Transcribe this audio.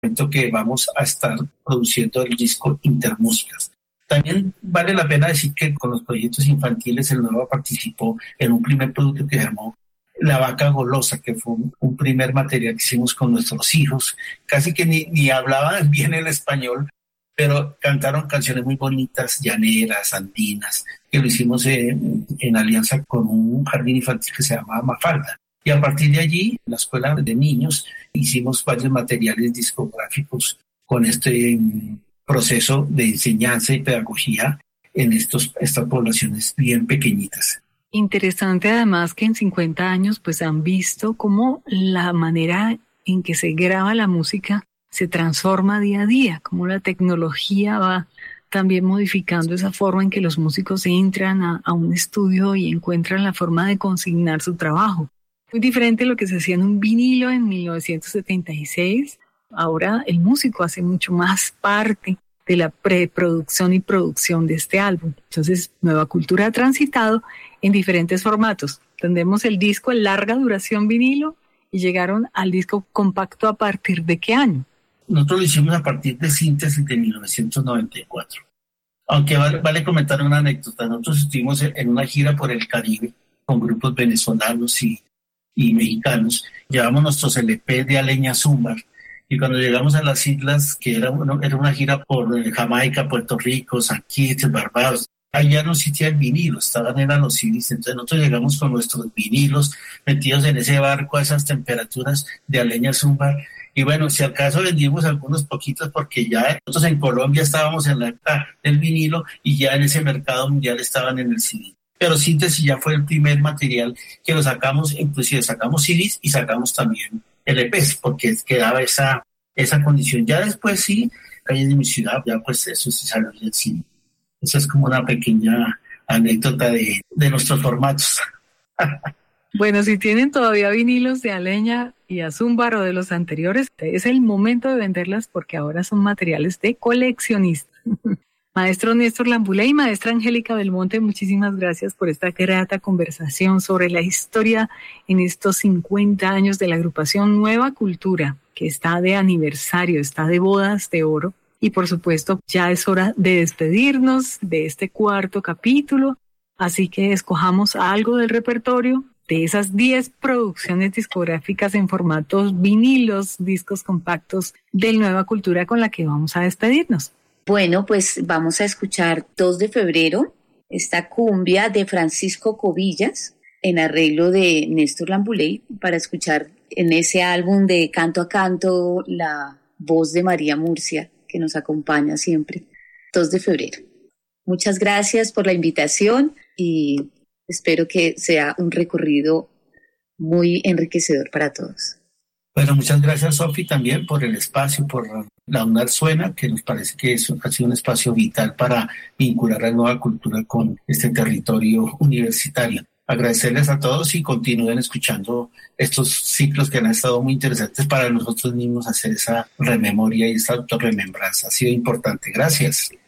momento que vamos a estar produciendo el disco Intermúsicas. También vale la pena decir que con los proyectos infantiles el Nueva participó en un primer producto que se llamó La Vaca Golosa, que fue un primer material que hicimos con nuestros hijos. Casi que ni hablaban bien el español, pero cantaron canciones muy bonitas, llaneras, andinas, que lo hicimos en alianza con un jardín infantil que se llama Mafalda. Y a partir de allí, en la escuela de niños, hicimos varios materiales discográficos con este proceso de enseñanza y pedagogía en estas poblaciones bien pequeñitas. Interesante además que en 50 años pues han visto cómo la manera en que se graba la música se transforma día a día, cómo la tecnología va también modificando esa forma en que los músicos entran a un estudio y encuentran la forma de consignar su trabajo. Muy diferente a lo que se hacía en un vinilo en 1976. Ahora el músico hace mucho más parte de la preproducción y producción de este álbum. Entonces, Nueva Cultura ha transitado en diferentes formatos. Tendremos el disco en larga duración vinilo y llegaron al disco compacto ¿a partir de qué año? Nosotros lo hicimos a partir de Síntesis de 1994. Aunque vale comentar una anécdota. Nosotros estuvimos en una gira por el Caribe con grupos venezolanos y mexicanos. Llevamos nuestros LP de Aleña Zúmbar. Y cuando llegamos a las islas, que era una gira por Jamaica, Puerto Rico, San Kitts, Barbados, allá no existía el vinilo, eran los CDs. Entonces nosotros llegamos con nuestros vinilos metidos en ese barco a esas temperaturas de Aleña Zúmbar. Y bueno, si acaso vendimos algunos poquitos porque ya nosotros en Colombia estábamos en la época del vinilo y ya en ese mercado mundial estaban en el CD. Pero Síntesis ya fue el primer material que lo sacamos, inclusive sacamos CDs y sacamos también LPs, porque quedaba esa condición. Ya después sí, Calles de mi ciudad, ya pues eso sí salió del cine. Esa es como una pequeña anécdota de nuestros formatos. Bueno, si tienen todavía vinilos de Aleña y Azúmbar o de los anteriores, es el momento de venderlas porque ahora son materiales de coleccionista. Maestro Néstor Lambulé y maestra Angélica Belmonte, muchísimas gracias por esta grata conversación sobre la historia en estos 50 años de la agrupación Nueva Cultura, que está de aniversario, está de bodas de oro. Y por supuesto, ya es hora de despedirnos de este cuarto capítulo, así que escojamos algo del repertorio de esas 10 producciones discográficas en formatos vinilos, discos compactos de Nueva Cultura con la que vamos a despedirnos. Bueno, pues vamos a escuchar 2 de febrero, esta cumbia de Francisco Covillas, en arreglo de Néstor Lambulé, para escuchar en ese álbum de Canto a Canto la voz de María Murcia, que nos acompaña siempre. 2 de febrero. Muchas gracias por la invitación y espero que sea un recorrido muy enriquecedor para todos. Bueno, muchas gracias, Sofi, también por el espacio, por la UNAR Suena, que nos parece que ha sido un espacio vital para vincular a Nueva Cultura con este territorio universitario. Agradecerles a todos y continúen escuchando estos ciclos que han estado muy interesantes para nosotros mismos hacer esa rememoria y esa autorremembranza. Ha sido importante. Gracias.